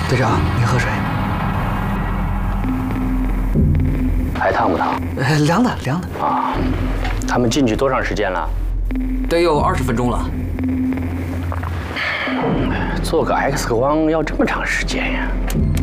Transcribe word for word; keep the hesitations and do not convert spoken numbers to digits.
队长，您喝水。 还烫不烫？ 呃，凉的，凉的。 啊，他们进去多长时间了？ 得有二十分钟了。 做个 X 光要这么长时间呀？